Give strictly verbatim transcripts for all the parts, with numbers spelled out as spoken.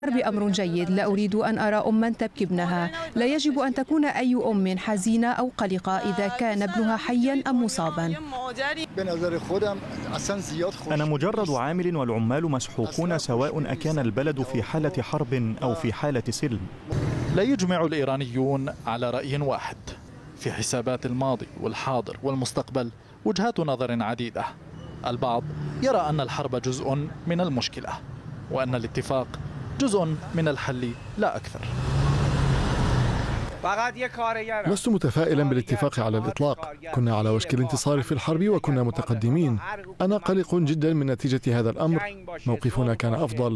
بأمر جيد. لا أريد أن أرى أما تبكي ابنها. لا يجب أن تكون أي أم حزينة أو قلقة إذا كان ابنها حيا أم مصابا. أنا مجرد عامل والعمال مسحوقون سواء أكان البلد في حالة حرب أو في حالة سلم. لا يجمع الإيرانيون على رأي واحد في حسابات الماضي والحاضر والمستقبل. وجهات نظر عديدة. البعض يرى أن الحرب جزء من المشكلة وأن الاتفاق جزء من الحل لا أكثر. لست متفائلا بالاتفاق على الإطلاق. كنا على وشك الانتصار في الحرب وكنا متقدمين. أنا قلق جدا من نتيجة هذا الأمر. موقفنا كان أفضل.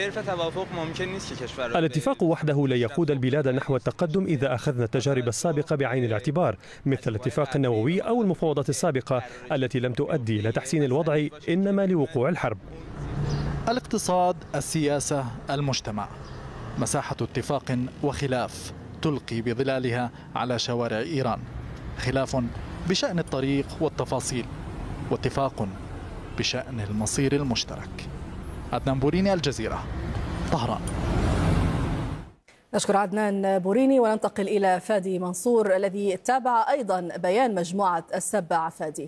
الاتفاق وحده لا يقود البلاد نحو التقدم إذا أخذنا التجارب السابقة بعين الاعتبار، مثل الاتفاق النووي أو المفاوضات السابقة التي لم تؤدي إلى تحسين الوضع إنما لوقوع الحرب. الاقتصاد، السياسة، المجتمع، مساحة اتفاق وخلاف تلقي بظلالها على شوارع إيران. خلاف بشأن الطريق والتفاصيل، واتفاق بشأن المصير المشترك. عدنان بوريني، الجزيرة، طهران. نشكر عدنان بوريني وننتقل إلى فادي منصور الذي تابع أيضا بيان مجموعة السبع. فادي.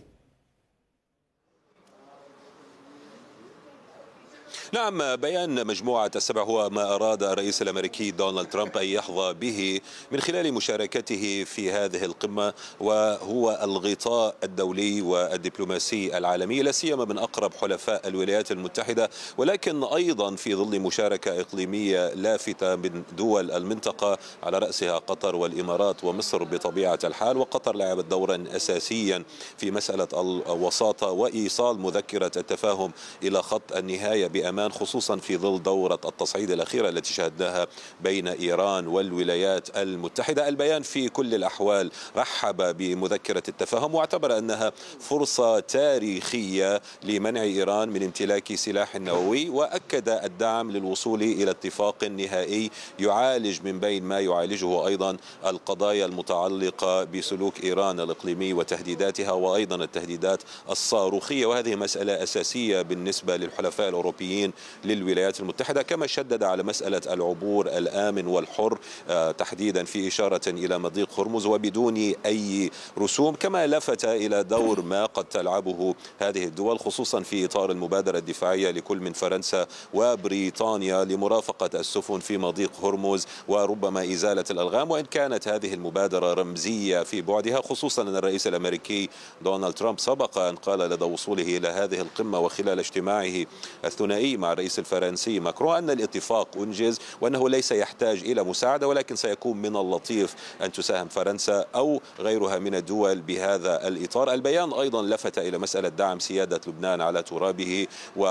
نعم، بيان مجموعة السبع هو ما أراد الرئيس الأمريكي دونالد ترامب أن يحظى به من خلال مشاركته في هذه القمة، وهو الغطاء الدولي والدبلوماسي العالمي، لا سيما من أقرب حلفاء الولايات المتحدة، ولكن أيضا في ظل مشاركة إقليمية لافتة من دول المنطقة على رأسها قطر والإمارات ومصر بطبيعة الحال. وقطر لعبت دورا أساسيا في مسألة الوساطة وإيصال مذكرة التفاهم إلى خط النهاية بأمان، خصوصا في ظل دورة التصعيد الأخيرة التي شهدناها بين إيران والولايات المتحدة. البيان في كل الأحوال رحب بمذكرة التفاهم واعتبر أنها فرصة تاريخية لمنع إيران من امتلاك سلاح نووي، وأكد الدعم للوصول إلى اتفاق نهائي يعالج من بين ما يعالجه أيضا القضايا المتعلقة بسلوك إيران الإقليمي وتهديداتها، وأيضا التهديدات الصاروخية، وهذه مسألة أساسية بالنسبة للحلفاء الأوروبيين للولايات المتحدة. كما شدد على مسألة العبور الآمن والحر تحديدا في إشارة إلى مضيق هرمز وبدون أي رسوم، كما لفت إلى دور ما قد تلعبه هذه الدول خصوصا في إطار المبادرة الدفاعية لكل من فرنسا وبريطانيا لمرافقة السفن في مضيق هرمز وربما إزالة الألغام. وإن كانت هذه المبادرة رمزية في بعدها، خصوصا أن الرئيس الأمريكي دونالد ترامب سبق أن قال لدى وصوله إلى هذه القمة وخلال اجتماعه الثنائي مع الرئيس الفرنسي ماكرون أن الاتفاق أنجز وأنه ليس يحتاج إلى مساعدة، ولكن سيكون من اللطيف أن تساهم فرنسا أو غيرها من الدول بهذا الإطار. البيان أيضا لفت إلى مسألة دعم سيادة لبنان على ترابه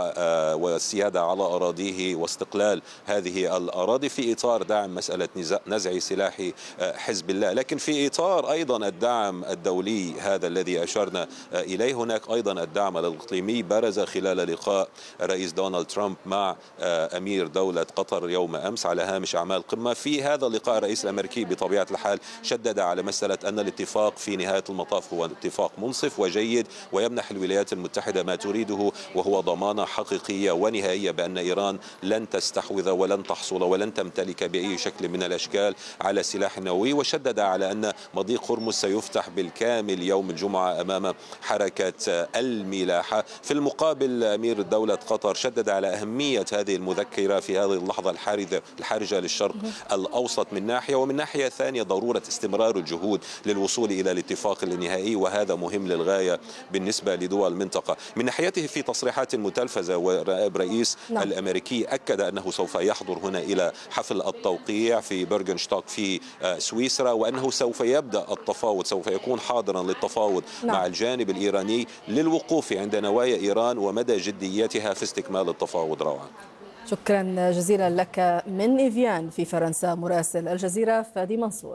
والسيادة على أراضيه واستقلال هذه الأراضي في إطار دعم مسألة نزع سلاح حزب الله. لكن في إطار أيضا الدعم الدولي هذا الذي أشرنا إليه، هناك أيضا الدعم الإقليمي برز خلال لقاء الرئيس دونالد ترامب مع أمير دولة قطر يوم أمس على هامش أعمال قمة. في هذا اللقاء الرئيس الأمريكي بطبيعة الحال شدد على مسألة أن الاتفاق في نهاية المطاف هو اتفاق منصف وجيد ويمنح الولايات المتحدة ما تريده، وهو ضمانة حقيقية ونهائية بأن إيران لن تستحوذ ولن تحصل ولن تمتلك بأي شكل من الأشكال على سلاح نووي. وشدد على أن مضيق هرمز سيفتح بالكامل يوم الجمعة أمام حركة الملاحة. في المقابل أمير دولة قطر شدد على أهمية هذه المذكرة في هذه اللحظة الحارجة الحارجة للشرق الأوسط من ناحية، ومن ناحية ثانية ضرورة استمرار الجهود للوصول إلى الاتفاق النهائي، وهذا مهم للغاية بالنسبة لدول المنطقة. من ناحيته في تصريحات متلفزة والنائب الرئيس نعم. الأمريكي أكد أنه سوف يحضر هنا إلى حفل التوقيع في برغنشتاك في سويسرا، وأنه سوف يبدأ التفاوض، سوف يكون حاضرا للتفاوض نعم. مع الجانب الإيراني للوقوف عند نوايا إيران ومدى جديتها في استكمال التفاوض. روعة. شكرا جزيلا لك من إيفيان في فرنسا مراسل الجزيرة فادي منصور.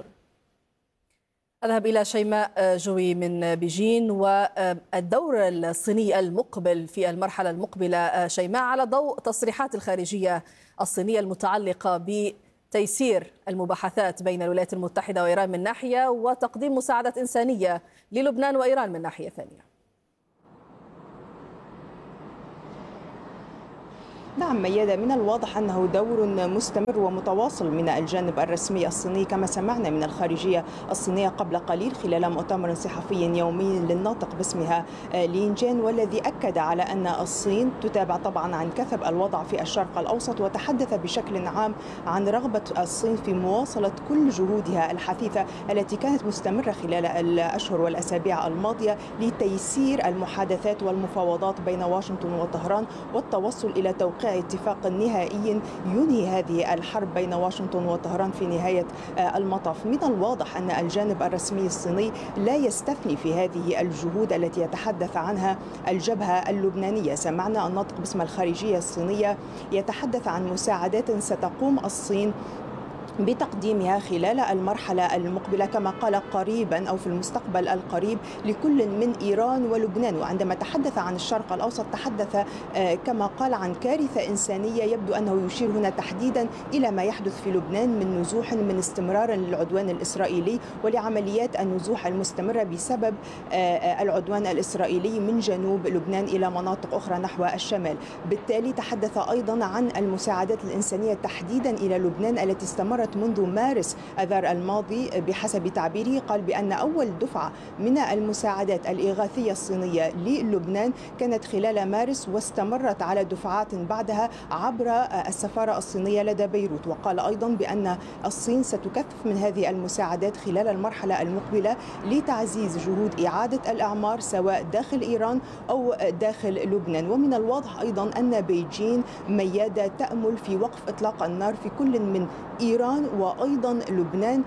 أذهب إلى شيماء جوي من بيجين والدور الصيني المقبل في المرحلة المقبلة. شيماء، على ضوء تصريحات الخارجية الصينية المتعلقة بتيسير المباحثات بين الولايات المتحدة وإيران من ناحية وتقديم مساعدة إنسانية للبنان وإيران من ناحية ثانية. نعم ميادة، من الواضح أنه دور مستمر ومتواصل من الجانب الرسمي الصيني، كما سمعنا من الخارجية الصينية قبل قليل خلال مؤتمر صحفي يومي للناطق باسمها لين جين، والذي أكد على أن الصين تتابع طبعا عن كثب الوضع في الشرق الأوسط، وتحدث بشكل عام عن رغبة الصين في مواصلة كل جهودها الحثيثة التي كانت مستمرة خلال الأشهر والأسابيع الماضية لتيسير المحادثات والمفاوضات بين واشنطن وطهران والتوصل إلى توقيع اتفاق نهائي ينهي هذه الحرب بين واشنطن وطهران في نهاية المطاف. من الواضح أن الجانب الرسمي الصيني لا يستثني في هذه الجهود التي يتحدث عنها الجبهة اللبنانية. سمعنا الناطق باسم الخارجية الصينية يتحدث عن مساعدات ستقوم الصين بتقديمها خلال المرحلة المقبلة، كما قال قريبا أو في المستقبل القريب، لكل من إيران ولبنان. وعندما تحدث عن الشرق الأوسط تحدث كما قال عن كارثة إنسانية يبدو أنه يشير هنا تحديدا إلى ما يحدث في لبنان من نزوح من استمرار للعدوان الإسرائيلي ولعمليات النزوح المستمرة بسبب العدوان الإسرائيلي من جنوب لبنان إلى مناطق أخرى نحو الشمال. بالتالي تحدث أيضا عن المساعدات الإنسانية تحديدا إلى لبنان التي استمرت منذ مارس أذار الماضي بحسب تعبيره. قال بأن أول دفعة من المساعدات الإغاثية الصينية للبنان كانت خلال مارس، واستمرت على دفعات بعدها عبر السفارة الصينية لدى بيروت. وقال أيضا بأن الصين ستكثف من هذه المساعدات خلال المرحلة المقبلة لتعزيز جهود إعادة الأعمار سواء داخل إيران أو داخل لبنان. ومن الواضح أيضا أن بيجين ميادة تأمل في وقف إطلاق النار في كل من إيران وأيضا لبنان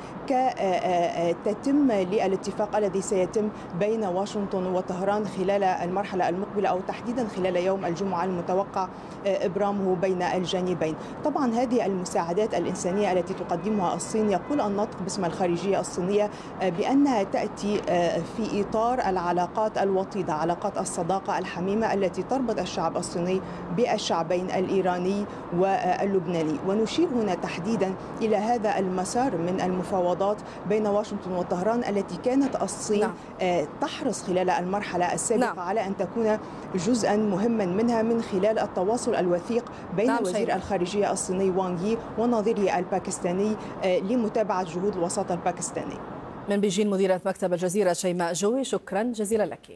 كتتم للاتفاق الذي سيتم بين واشنطن وطهران خلال المرحلة المقبلة أو تحديدا خلال يوم الجمعة المتوقع إبرامه بين الجانبين. طبعا هذه المساعدات الإنسانية التي تقدمها الصين يقول الناطق باسم الخارجية الصينية بأنها تأتي في إطار العلاقات الوطيدة، علاقات الصداقة الحميمة التي تربط الشعب الصيني بالشعبين الإيراني واللبناني. ونشير هنا تحديدا إلى هذا المسار من المفاوضات بين واشنطن وطهران التي كانت الصين نعم. تحرص خلال المرحلة السابقة نعم. على أن تكون جزءا مهما منها من خلال التواصل الوثيق بين نعم وزير شيء. الخارجية الصيني وانغ يي ونظيره الباكستاني لمتابعة جهود الوساطة الباكستاني. من بيجين مديرة مكتب الجزيرة شيماء جوي، شكرا جزيلا لك.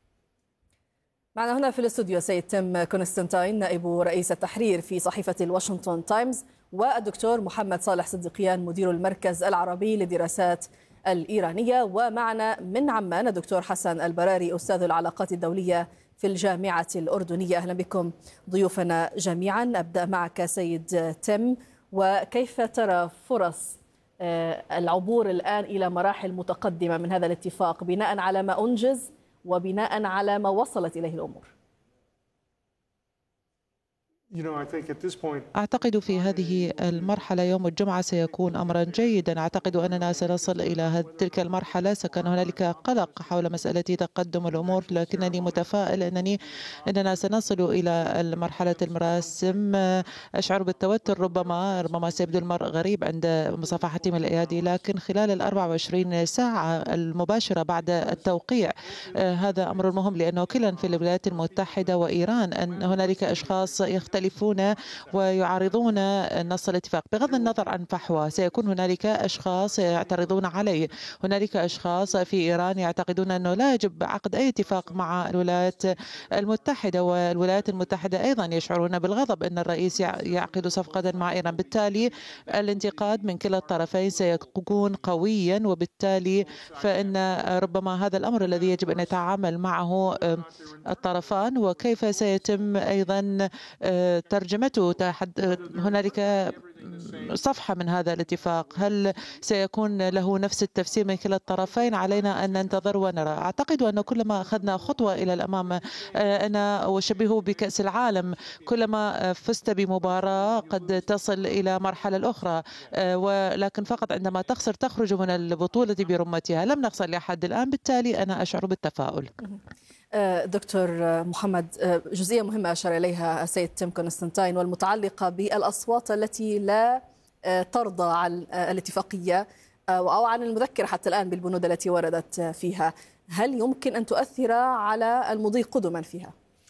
معنا هنا في الاستوديو سيد تيم كونستانتاين نائب رئيس التحرير في صحيفة الواشنطن تايمز، والدكتور محمد صالح صديقيان مدير المركز العربي للدراسات الإيرانية، ومعنا من عمان الدكتور حسن البراري أستاذ العلاقات الدولية في الجامعة الأردنية. أهلا بكم ضيوفنا جميعا. أبدأ معك سيد تيم، وكيف ترى فرص العبور الآن إلى مراحل متقدمة من هذا الاتفاق بناء على ما أنجز وبناء على ما وصلت إليه الأمور؟ أعتقد في هذه المرحلة يوم الجمعة سيكون أمرا جيدا. أعتقد أننا سنصل إلى تلك المرحلة. سكان هنالك قلق حول مسألة تقدم الأمور، لكنني متفائل أنني أننا سنصل إلى المرحلة المراسم. أشعر بالتوتر، ربما ربما سيبدو المرء غريب عند مصافحتهم الأيادي، لكن خلال الأربع وعشرين ساعة المباشرة بعد التوقيع هذا أمر مهم، لأنه كلا في الولايات المتحدة وإيران أن هنالك أشخاص يختلفون ويعارضون نص الاتفاق بغض النظر عن فحوى. سيكون هنالك أشخاص يعترضون عليه، هنالك أشخاص في إيران يعتقدون أنه لا يجب عقد أي اتفاق مع الولايات المتحدة، والولايات المتحدة أيضا يشعرون بالغضب أن الرئيس يعقد صفقة مع إيران. بالتالي الانتقاد من كلا الطرفين سيكون قويا، وبالتالي فإن ربما هذا الأمر الذي يجب أن يتعامل معه الطرفان، وكيف سيتم أيضا ترجمته. هنالك صفحة من هذا الاتفاق، هل سيكون له نفس التفسير من كلا الطرفين؟ علينا أن ننتظر ونرى. أعتقد أن كلما أخذنا خطوة إلى الأمام، أنا أشبهه بكأس العالم، كلما فزت بمباراة قد تصل إلى مرحلة الأخرى، ولكن فقط عندما تخسر تخرج من البطولة برمتها. لم نخسر لحد الآن، بالتالي أنا أشعر بالتفاؤل. دكتور محمد، جزئية مهمة أشار إليها السيد تيم كونستانتاين والمتعلقة بالأصوات التي لا ترضى عن الاتفاقية أو عن المذكرة حتى الآن بالبنود التي وردت فيها. هل يمكن أن تؤثر على المضي قدما فيها؟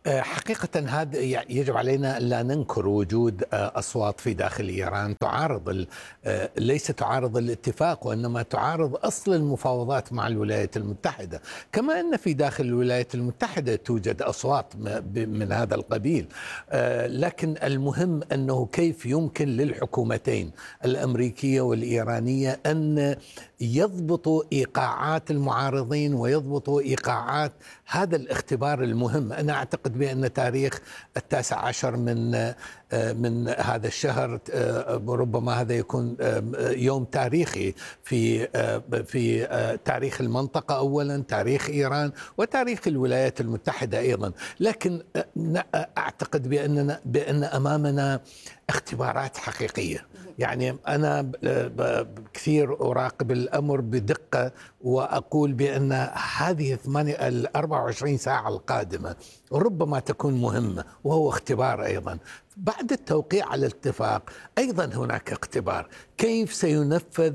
حقيقة هذا يجب علينا لا ننكر وجود أصوات في داخل إيران تعارض ليس تعارض الاتفاق، وإنما تعارض أصل المفاوضات مع الولايات المتحدة، كما أن في داخل الولايات المتحدة توجد أصوات من هذا القبيل. لكن المهم أنه كيف يمكن للحكومتين الأمريكية والإيرانية أن يضبطوا إيقاعات المعارضين ويضبطوا إيقاعات هذا الاختبار المهم. أنا أعتقد بأن تاريخ التاسع عشر من من هذا الشهر ربما هذا يكون يوم تاريخي في في تاريخ المنطقة أولا، تاريخ إيران وتاريخ الولايات المتحدة أيضا. لكن أعتقد بأننا بأن أمامنا اختبارات حقيقية. يعني أنا كثير أراقب الأمر بدقة وأقول بأن هذه الثمانية الأربع وعشرين ساعة القادمة ربما تكون مهمة، وهو اختبار أيضا. بعد التوقيع على الاتفاق أيضا هناك اختبار، كيف سينفذ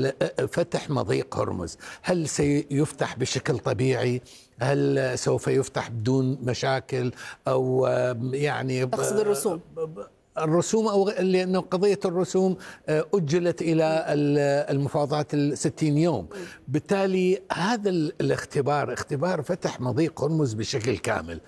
فتح مضيق هرمز؟ هل سيفتح بشكل طبيعي؟ هل سوف يفتح بدون مشاكل؟ أو يعني تقصد الرسوم؟ الرسوم، أو لأنه قضية الرسوم أجلت إلى المفاوضات الستين يوم. بالتالي هذا الاختبار اختبار فتح مضيق هرمز بشكل كامل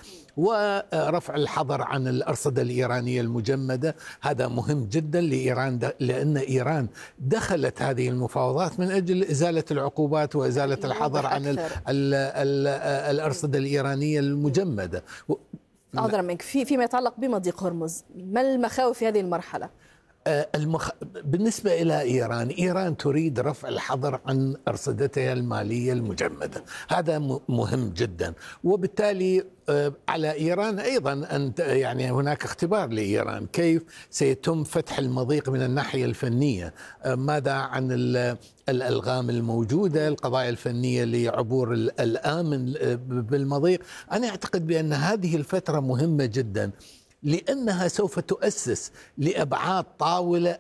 ورفع الحظر عن الأرصدة الإيرانية المجمدة. هذا مهم جدا لإيران، لأن إيران دخلت هذه المفاوضات من أجل إزالة العقوبات وإزالة الحظر عن ال ال ال الأرصدة الإيرانية المجمدة. أعذر منك، في فيما يتعلق بمضيق هرمز، ما المخاوف في هذه المرحلة؟ المخ... بالنسبة إلى إيران، إيران تريد رفع الحظر عن أرصدتها المالية المجمدة، هذا مهم جدا. وبالتالي على إيران أيضا أن يعني هناك اختبار لإيران كيف سيتم فتح المضيق من الناحية الفنية. ماذا عن الألغام الموجودة، القضايا الفنية لعبور الآمن بالمضيق؟ أنا أعتقد بأن هذه الفترة مهمة جدا، لأنها سوف تؤسس لأبعاد طاولة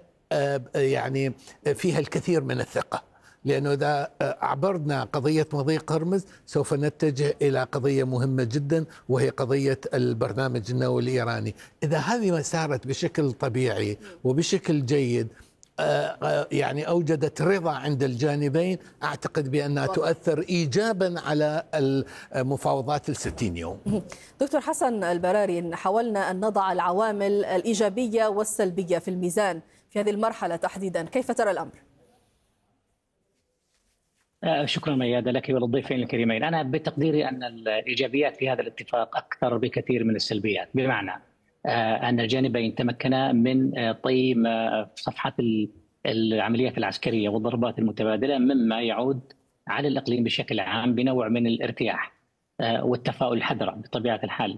يعني فيها الكثير من الثقة. لأنه إذا عبرنا قضية مضيق هرمز سوف نتجه إلى قضية مهمة جدا، وهي قضية البرنامج النووي الإيراني. إذا هذه سارت بشكل طبيعي وبشكل جيد يعني أوجدت رضا عند الجانبين، أعتقد بأنها تؤثر إيجابا على المفاوضات الستين يوم. دكتور حسن البراري، حاولنا أن نضع العوامل الإيجابية والسلبية في الميزان في هذه المرحلة تحديدا، كيف ترى الأمر؟ شكرا ميادة لك وللضيفين الكريمين. أنا بتقديري أن الإيجابيات في هذا الاتفاق أكثر بكثير من السلبيات، بمعنى أن الجانبين تمكنا من طي صفحة العمليات العسكرية والضربات المتبادلة، مما يعود على الإقليم بشكل عام بنوع من الارتياح والتفاؤل الحذرة بطبيعة الحال.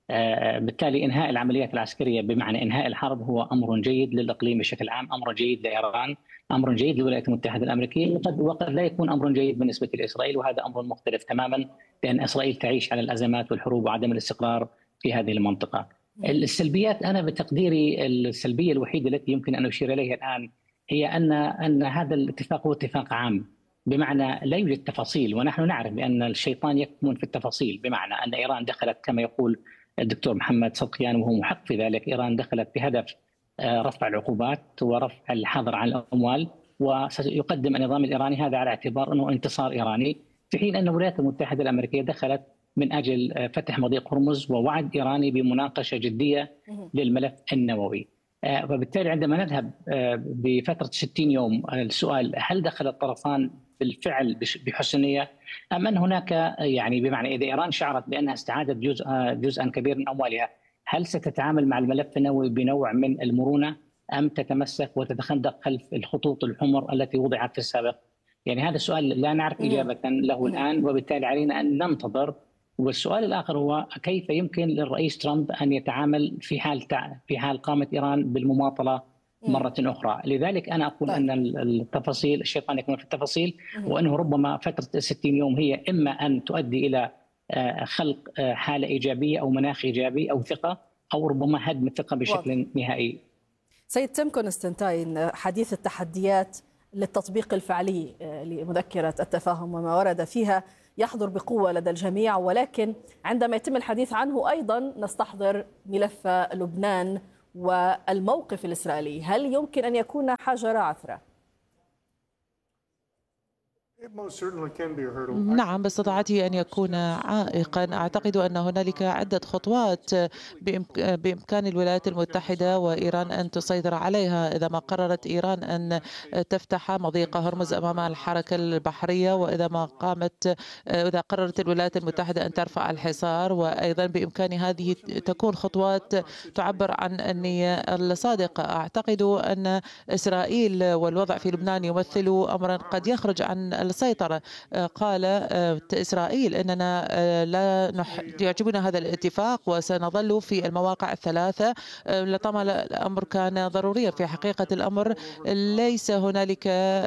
بالتالي إنهاء العمليات العسكرية بمعنى إنهاء الحرب هو أمر جيد للإقليم بشكل عام، أمر جيد لإيران، أمر جيد للولايات المتحدة الأمريكية، وقد وقد لا يكون أمر جيد بالنسبة لإسرائيل، وهذا أمر مختلف تماما، لأن إسرائيل تعيش على الأزمات والحروب وعدم الاستقرار في هذه المنطقة. السلبيات، أنا بتقديري السلبية الوحيدة التي يمكن أن أشير إليها الآن هي أن أن هذا الاتفاق هو اتفاق عام، بمعنى لا يوجد تفاصيل، ونحن نعرف بأن الشيطان يكمن في التفاصيل، بمعنى أن إيران دخلت كما يقول الدكتور محمد صدقيان وهو محق في ذلك، إيران دخلت بهدف رفع العقوبات ورفع الحظر عن الأموال، وسيقدم النظام الإيراني هذا على اعتبار أنه انتصار إيراني، في حين أن الولايات المتحدة الأمريكية دخلت من أجل فتح مضيق هرمز ووعد إيراني بمناقشة جدية للملف النووي. وبالتالي عندما نذهب بفترة ستين يوم، السؤال هل دخل الطرفان بالفعل بحسنية أم أن هناك يعني بمعنى إذا إيران شعرت بأنها استعادت جزء جزءا كبير من أموالها، هل ستتعامل مع الملف النووي بنوع من المرونة أم تتمسك وتتخندق خلف الخطوط الحمر التي وضعت في السابق؟ يعني هذا السؤال لا نعرف إجابة له الآن، وبالتالي علينا أن ننتظر. والسؤال الآخر هو كيف يمكن للرئيس ترامب أن يتعامل في حال في حال قامت إيران بالمماطلة مرة أخرى. لذلك أنا أقول أن التفاصيل، الشيطان يكون في التفاصيل، وأنه ربما فترة ستين يوم هي إما أن تؤدي إلى خلق حالة إيجابية أو مناخ إيجابي أو ثقة، أو ربما هدم الثقة بشكل نهائي. سيد تيم كونستانتاين، حديث التحديات للتطبيق الفعلي لمذكرة التفاهم وما ورد فيها يحضر بقوة لدى الجميع، ولكن عندما يتم الحديث عنه أيضا نستحضر ملف لبنان والموقف الإسرائيلي. هل يمكن أن يكون حجر عثرة؟ نعم، باستطاعته أن يكون عائقا. أعتقد أن هنالك عدة خطوات بإمكان الولايات المتحدة وإيران أن تسيطر عليها. إذا ما قررت إيران أن تفتح مضيق هرمز أمام الحركة البحرية، وإذا ما قامت إذا قررت الولايات المتحدة أن ترفع الحصار، وأيضا بإمكان هذه تكون خطوات تعبر عن النية الصادقة. أعتقد أن إسرائيل والوضع في لبنان يمثل أمرا قد يخرج عن السيطرة. قال إسرائيل أننا لا نح... يعجبنا هذا الاتفاق وسنظل في المواقع الثلاثة لطالما الأمر كان ضروريا. في حقيقة الأمر ليس هنالك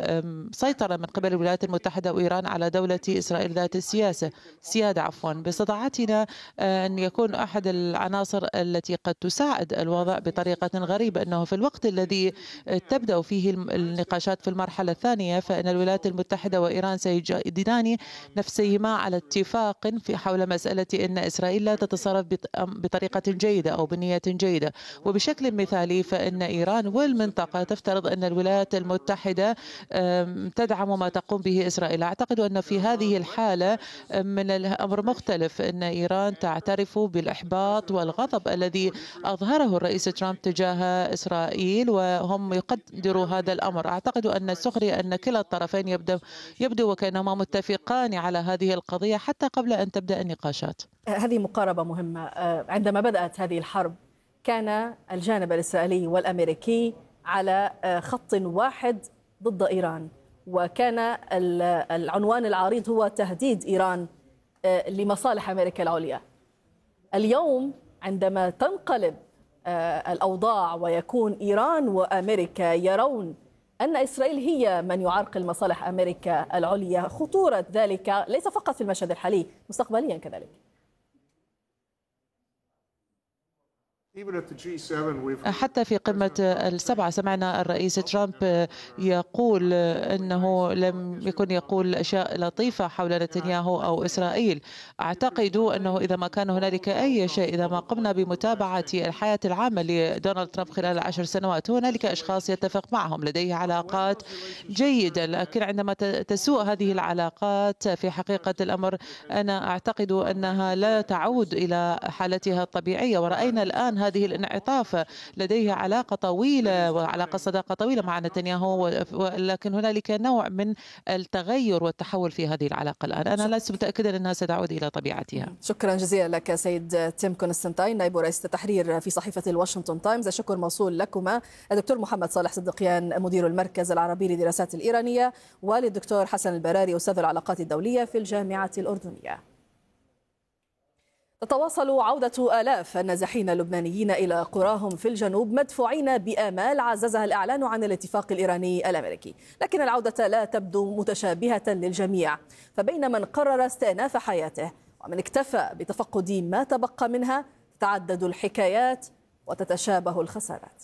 سيطرة من قبل الولايات المتحدة وإيران على دولة إسرائيل ذات السياسة سيادة عفوا. باستطاعتنا أن يكون أحد العناصر التي قد تساعد الوضع بطريقة غريبة أنه في الوقت الذي تبدأ فيه النقاشات في المرحلة الثانية، فإن الولايات المتحدة وإيران سيجددان نفسيهما على اتفاق في حول مسألة أن إسرائيل لا تتصرف بطريقة جيدة أو بنية جيدة. وبشكل مثالي فإن إيران والمنطقة تفترض أن الولايات المتحدة تدعم ما تقوم به إسرائيل. أعتقد أن في هذه الحالة من الأمر مختلف، أن إيران تعترف بالإحباط والغضب الذي أظهره الرئيس ترامب تجاه إسرائيل، وهم يقدروا هذا الأمر. أعتقد أن السخرية أن كلا الطرفين يبدو يبدو وكأنهما متفقان على هذه القضية حتى قبل أن تبدأ النقاشات. هذه مقاربة مهمة. عندما بدأت هذه الحرب كان الجانب الإسرائيلي والأمريكي على خط واحد ضد إيران، وكان العنوان العريض هو تهديد إيران لمصالح أمريكا العليا. اليوم عندما تنقلب الأوضاع ويكون إيران وأمريكا يرون أن إسرائيل هي من يعرقل مصالح أمريكا العليا، خطورة ذلك ليس فقط في المشهد الحالي، مستقبليا كذلك. حتى في قمة السبعة سمعنا الرئيس ترامب يقول أنه لم يكن يقول أشياء لطيفة حول نتنياهو أو إسرائيل. أعتقد أنه إذا ما كان هنالك أي شيء، إذا ما قمنا بمتابعة الحياة العامة لدونالد ترامب خلال العشر سنوات، هنالك أشخاص يتفق معهم لديه علاقات جيدة، لكن عندما تسوء هذه العلاقات في حقيقة الأمر أنا أعتقد أنها لا تعود إلى حالتها الطبيعية. ورأينا الآن هذه الانعطاف لديه علاقة طويلة وعلاقة صداقة طويلة مع نتنياهو، ولكن هنالك نوع من التغير والتحول في هذه العلاقة الآن. أنا لست متأكدة أنها ستعود إلى طبيعتها. شكرا جزيلا لك سيد تيم كونستانتين، نائب رئيس التحرير في صحيفة الواشنطن تايمز. الشكر موصول لكما الدكتور محمد صالح صدقيان مدير المركز العربي للدراسات الإيرانية، وللدكتور حسن البراري أستاذ العلاقات الدولية في الجامعة الأردنية. تتواصل عودة آلاف النازحين اللبنانيين إلى قراهم في الجنوب مدفوعين بآمال عززها الإعلان عن الاتفاق الإيراني الأمريكي، لكن العودة لا تبدو متشابهة للجميع، فبين من قرر استئناف حياته ومن اكتفى بتفقد ما تبقى منها تتعدد الحكايات وتتشابه الخسارات.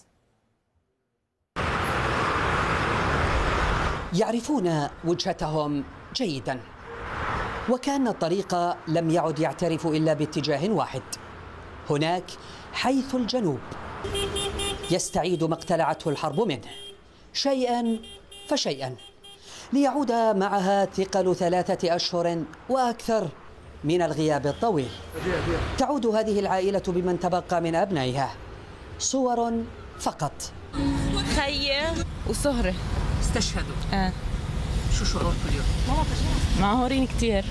يعرفون وجهتهم جيدا، وكأن الطريق لم يعد يعترف إلا باتجاه واحد، هناك حيث الجنوب يستعيد ما اقتلعته الحرب منه شيئا فشيئا، ليعود معها ثقل ثلاثة أشهر وأكثر من الغياب الطويل. تعود هذه العائلة بمن تبقى من أبنائها، صور فقط. خيي وصهري استشهدوا. آه. شو شعوركم اليوم؟ معهورين كتير،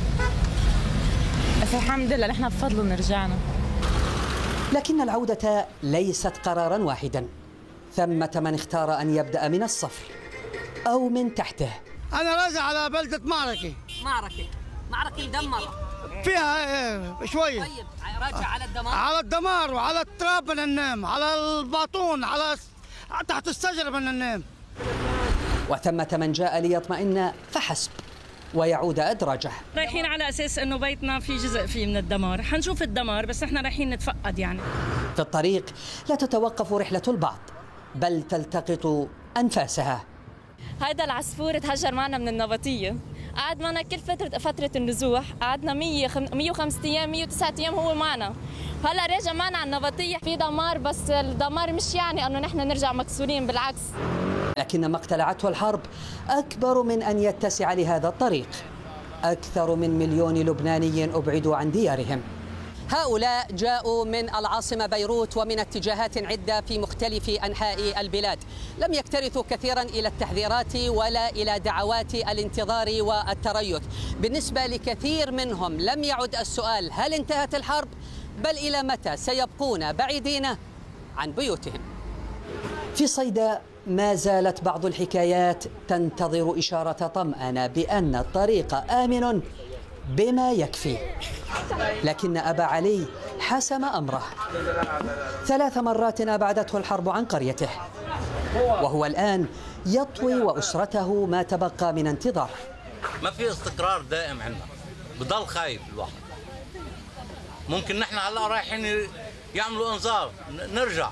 بس الحمد لله نحن بفضلهم رجعنا. لكن العودة ليست قرارا واحدا، ثمة من اختار أن يبدأ من الصفر أو من تحته. أنا راجع على بلدة معركة. معركة معركة مدمرة فيها شوية. طيب راجع على الدمار. على الدمار وعلى التراب بدنا ننام، على الباطون، على تحت الشجرة بدنا ننام. وثمة من جاء ليطمئن فحسب ويعود أدراجه. رايحين على أساس أنه بيتنا في جزء فيه من الدمار، حنشوف الدمار بس نحن رايحين نتفقد. يعني في الطريق لا تتوقف رحلة البعض بل تلتقط أنفاسها. هذا العصفور تهجر معنا من النبطية، قعد معنا كل فترة فترة النزوح، قعدنا مية وخمسة أيام مية وتسعة أيام هو معنا. هلا راجع معنا على النبطية في دمار، بس الدمار مش يعني انه نحن نرجع مكسورين، بالعكس. لكن ما اقتلعته الحرب اكبر من ان يتسع لهذا الطريق. اكثر من مليون لبناني ابعدوا عن ديارهم. هؤلاء جاءوا من العاصمة بيروت ومن اتجاهات عدة في مختلف أنحاء البلاد. لم يكترثوا كثيرا إلى التحذيرات ولا إلى دعوات الانتظار والتريث. بالنسبة لكثير منهم لم يعد السؤال هل انتهت الحرب، بل إلى متى سيبقون بعيدين عن بيوتهم. في صيدا ما زالت بعض الحكايات تنتظر إشارة طمأنة بأن الطريق آمن بما يكفي، لكن أبا علي حسم أمره. ثلاث مرات أبعدته الحرب عن قريته، وهو الآن يطوي وأسرته ما تبقى من انتظار. ما في استقرار دائم عندنا، بضل خايف الواحد. ممكن نحن هلا رايحين يعملوا انذار نرجع،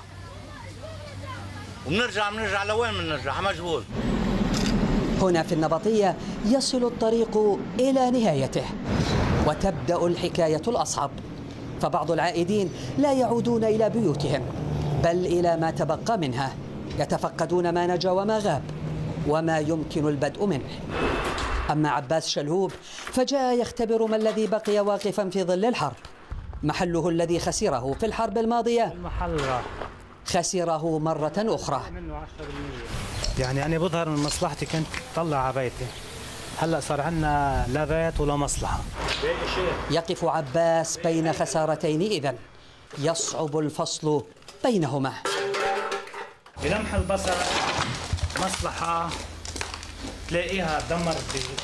وبنرجع بنرجع لوين بنرجع؟ على مجهول. هنا في النبطية يصل الطريق إلى نهايته، وتبدأ الحكاية الأصعب، فبعض العائدين لا يعودون إلى بيوتهم بل إلى ما تبقى منها، يتفقدون ما نجا وما غاب وما يمكن البدء منه. أما عباس شلهوب فجاء يختبر ما الذي بقي واقفا في ظل الحرب. محله الذي خسره في الحرب الماضية خسره مرة أخرى. يعني أنا بظهر من مصلحتي كنت طلع على بيتي، هلأ صار عندنا لا بيت ولا مصلحة. يقف عباس بين خسارتين إذن، يصعب الفصل بينهما. بلمح البصر مصلحة تلاقيها تدمر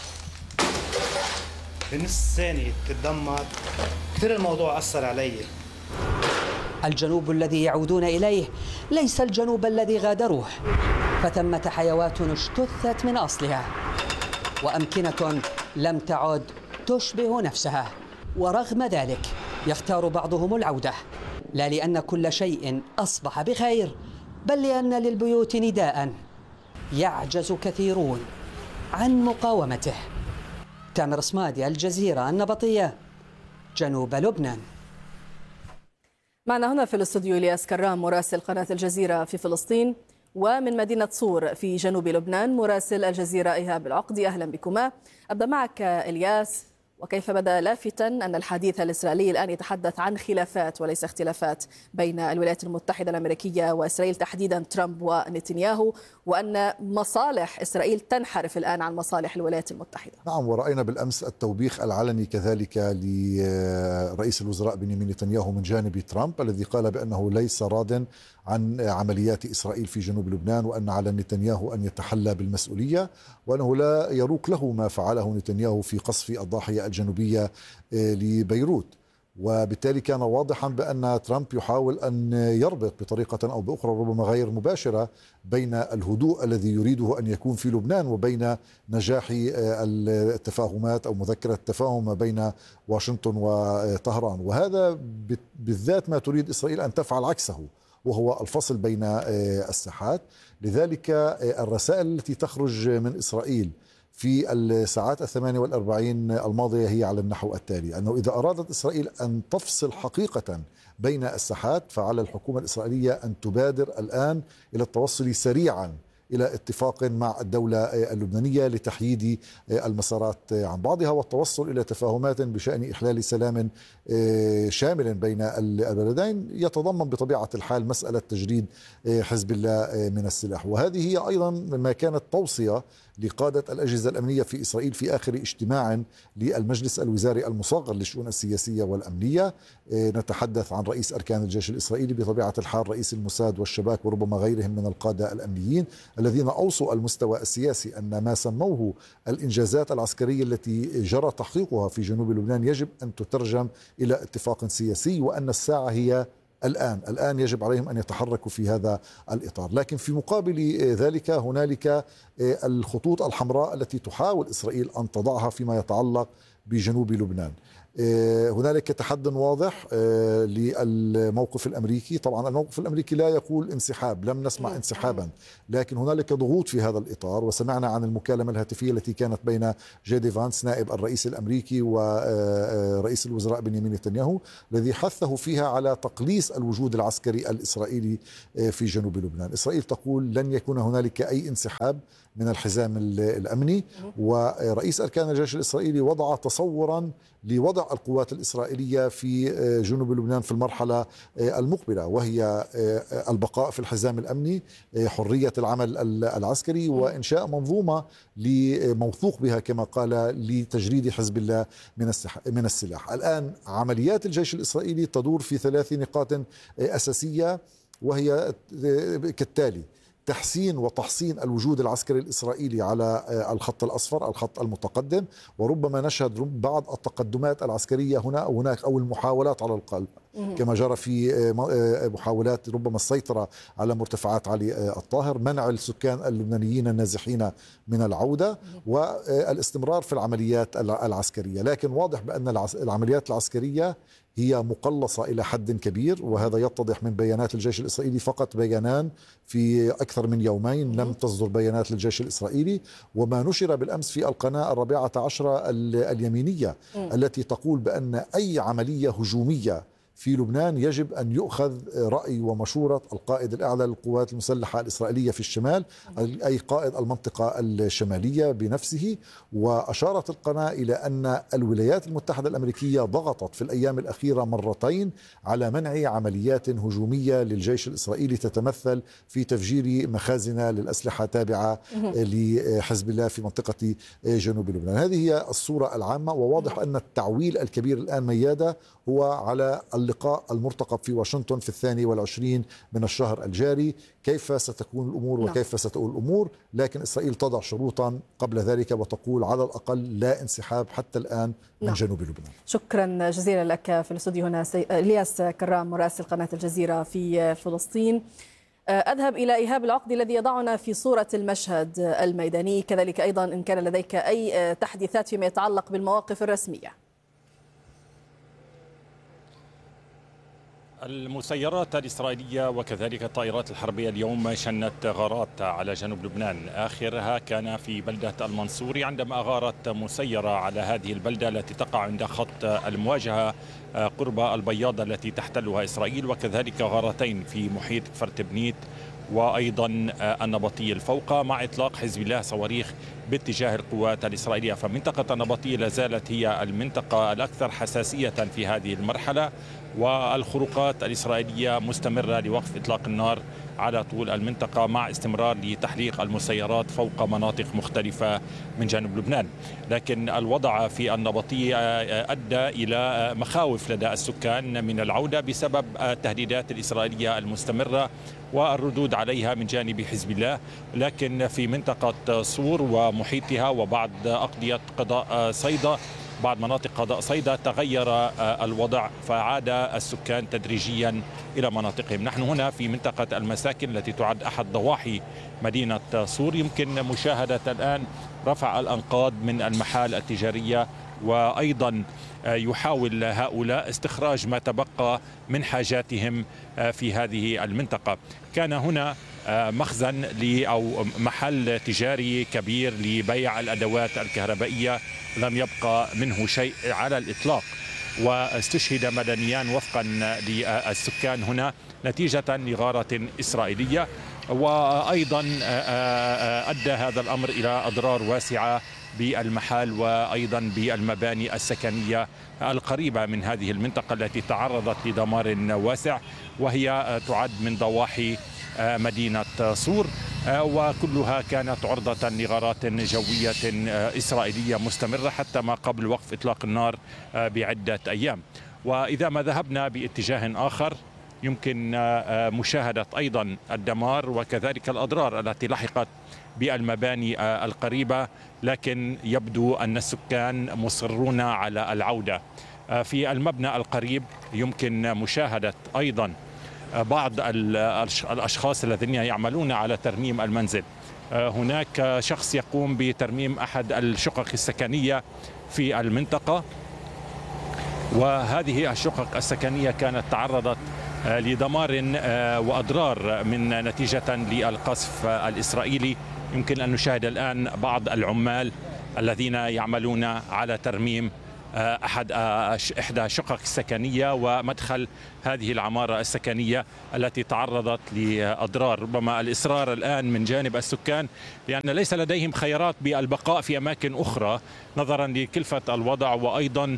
بنص ثانية، تتدمر. كثير الموضوع أثر علي. الجنوب الذي يعودون إليه ليس الجنوب الذي غادروه، فثمة حيوات اجتثت من أصلها، وأمكنة لم تعد تشبه نفسها. ورغم ذلك يختار بعضهم العودة، لا لأن كل شيء أصبح بخير، بل لأن للبيوت نداء يعجز كثيرون عن مقاومته. تامر صمادي، الجزيرة، النبطية، جنوب لبنان. معنا هنا في الاستوديو إلياس كرام مراسل قناة الجزيرة في فلسطين، ومن مدينة صور في جنوب لبنان مراسل الجزيرة إيهاب العقدي. أهلا بكما. أبدأ معك إلياس، وكيف بدا لافتا أن الحديث الإسرائيلي الآن يتحدث عن خلافات وليس اختلافات بين الولايات المتحدة الأمريكية وإسرائيل، تحديدا ترامب ونتنياهو، وأن مصالح إسرائيل تنحرف الآن عن مصالح الولايات المتحدة. نعم، ورأينا بالأمس التوبيخ العلني كذلك لرئيس الوزراء بنيامين نتنياهو من جانب ترامب، الذي قال بأنه ليس راض عن عمليات إسرائيل في جنوب لبنان، وأن على نتنياهو أن يتحلى بالمسؤولية، وأنه لا يروق له ما فعله نتنياهو في قصف الضاحية الجنوبية لبيروت. وبالتالي كان واضحا بأن ترامب يحاول أن يربط بطريقة أو بأخرى ربما غير مباشرة بين الهدوء الذي يريده أن يكون في لبنان وبين نجاح التفاهمات أو مذكرة التفاهم بين واشنطن وطهران. وهذا بالذات ما تريد إسرائيل أن تفعل عكسه، وهو الفصل بين الساحات. لذلك الرسائل التي تخرج من إسرائيل في الساعات الثمانية والأربعين الماضية هي على النحو التالي: أنه إذا أرادت إسرائيل أن تفصل حقيقة بين الساحات فعلى الحكومة الإسرائيلية أن تبادر الآن إلى التوصل سريعا إلى اتفاق مع الدولة اللبنانية لتحييد المسارات عن بعضها والتوصل إلى تفاهمات بشأن إحلال سلام شامل بين البلدين، يتضمن بطبيعة الحال مسألة تجريد حزب الله من السلاح. وهذه هي أيضا ما كانت توصية لقادة الأجهزة الأمنية في إسرائيل في آخر اجتماع للمجلس الوزاري المصغر للشؤون السياسية والأمنية. نتحدث عن رئيس أركان الجيش الإسرائيلي، بطبيعة الحال رئيس الموساد والشباك وربما غيرهم من القادة الأمنيين الذين أوصوا المستوى السياسي أن ما سموه الإنجازات العسكرية التي جرى تحقيقها في جنوب لبنان يجب أن تترجم إلى اتفاق سياسي، وأن الساعة هي الآن الآن يجب عليهم أن يتحركوا في هذا الإطار. لكن في مقابل ذلك هنالك الخطوط الحمراء التي تحاول إسرائيل أن تضعها فيما يتعلق بجنوب لبنان. هنالك تحد واضح للموقف الأمريكي. طبعا الموقف الأمريكي لا يقول انسحاب، لم نسمع انسحابا، لكن هنالك ضغوط في هذا الإطار. وسمعنا عن المكالمة الهاتفية التي كانت بين جي دي فانس نائب الرئيس الأمريكي ورئيس الوزراء بنيامين نتنياهو، الذي حثه فيها على تقليص الوجود العسكري الإسرائيلي في جنوب لبنان. إسرائيل تقول لن يكون هنالك أي انسحاب من الحزام الأمني، ورئيس أركان الجيش الإسرائيلي وضع تصورا لوضع القوات الإسرائيلية في جنوب لبنان في المرحلة المقبلة، وهي البقاء في الحزام الأمني، حرية العمل العسكري، وإنشاء منظومة موثوق بها كما قال لتجريد حزب الله من السلاح. الآن عمليات الجيش الإسرائيلي تدور في ثلاث نقاط أساسية، وهي كالتالي: تحسين وتحصين الوجود العسكري الإسرائيلي على الخط الأصفر، الخط المتقدم، وربما نشهد بعض التقدمات العسكرية هنا أو هناك، أو المحاولات على الأقل كما جرى في محاولات ربما السيطرة على مرتفعات علي الطاهر، منع السكان اللبنانيين النازحين من العودة، والاستمرار في العمليات العسكرية. لكن واضح بأن العمليات العسكرية هي مقلصة إلى حد كبير، وهذا يتضح من بيانات الجيش الإسرائيلي. فقط بيانان في أكثر من يومين لم تصدر بيانات للجيش الإسرائيلي، وما نشر بالأمس في القناة الرابعة عشرة اليمينية التي تقول بأن أي عملية هجومية في لبنان يجب أن يؤخذ رأي ومشورة القائد الأعلى للقوات المسلحة الإسرائيلية في الشمال، أي قائد المنطقة الشمالية بنفسه. وأشارت القناة إلى أن الولايات المتحدة الأمريكية ضغطت في الأيام الأخيرة مرتين على منع عمليات هجومية للجيش الإسرائيلي تتمثل في تفجير مخازن للأسلحة تابعة لحزب الله في منطقة جنوب لبنان. هذه هي الصورة العامة، وواضح أن التعويل الكبير الآن ميادة هو على اللقاء المرتقب في واشنطن في الثاني والعشرين من الشهر الجاري، كيف ستكون الأمور وكيف ستؤول الأمور. لكن إسرائيل تضع شروطا قبل ذلك وتقول على الأقل لا انسحاب حتى الآن من نعم. جنوب لبنان. شكرا جزيلا لك في الاستوديو هنا سي... الياس كرام مراسل قناة الجزيرة في فلسطين. أذهب إلى إيهاب العقدي الذي يضعنا في صورة المشهد الميداني، كذلك أيضا إن كان لديك أي تحديثات فيما يتعلق بالمواقف الرسمية. المسيرات الإسرائيلية وكذلك الطائرات الحربية اليوم شنت غارات على جنوب لبنان، آخرها كان في بلدة المنصوري عندما أغارت مسيرة على هذه البلدة التي تقع عند خط المواجهة قرب البياضة التي تحتلها إسرائيل، وكذلك غارتين في محيط كفر تبنيت وأيضا النبطية الفوقى، مع إطلاق حزب الله صواريخ باتجاه القوات الإسرائيلية. فمنطقة النبطية لازالت هي المنطقة الأكثر حساسية في هذه المرحلة، والخروقات الإسرائيلية مستمرة لوقف إطلاق النار على طول المنطقة، مع استمرار لتحليق المسيرات فوق مناطق مختلفة من جنوب لبنان. لكن الوضع في النبطية أدى إلى مخاوف لدى السكان من العودة بسبب التهديدات الإسرائيلية المستمرة والردود عليها من جانب حزب الله. لكن في منطقة صور ومحيطها وبعض أقضية قضاء صيدا، بعض مناطق قضاء صيدا، تغير الوضع فعاد السكان تدريجيا إلى مناطقهم. نحن هنا في منطقة المساكن التي تعد أحد ضواحي مدينة صور، يمكن مشاهدة الآن رفع الأنقاض من المحال التجارية، وأيضا يحاول هؤلاء استخراج ما تبقى من حاجاتهم في هذه المنطقة. كان هنا مخزن أو محل تجاري كبير لبيع الأدوات الكهربائية، لم يبقى منه شيء على الإطلاق، واستشهد مدنيان وفقا للسكان هنا نتيجة لغارة إسرائيلية. وأيضا أدى هذا الأمر إلى أضرار واسعة بالمحال وأيضا بالمباني السكنية القريبة من هذه المنطقة التي تعرضت لدمار واسع، وهي تعد من ضواحي مدينة صور، وكلها كانت عرضة لغارات جوية إسرائيلية مستمرة حتى ما قبل وقف إطلاق النار بعدة أيام. وإذا ما ذهبنا باتجاه آخر يمكن مشاهدة أيضا الدمار وكذلك الأضرار التي لحقت بالمباني القريبة، لكن يبدو أن السكان مصرون على العودة. في المبنى القريب يمكن مشاهدة أيضا بعض الأشخاص الذين يعملون على ترميم المنزل هناك شخص يقوم بترميم أحد الشقق السكنية في المنطقة، وهذه الشقق السكنية كانت تعرضت لدمار وأضرار من نتيجة للقصف الإسرائيلي. يمكن أن نشاهد الآن بعض العمال الذين يعملون على ترميم أحد إحدى الشقق السكنية ومدخل هذه العمارة السكنية التي تعرضت لأضرار. ربما الإصرار الآن من جانب السكان لأن ليس لديهم خيارات بالبقاء في أماكن أخرى نظرا لكلفة الوضع وأيضا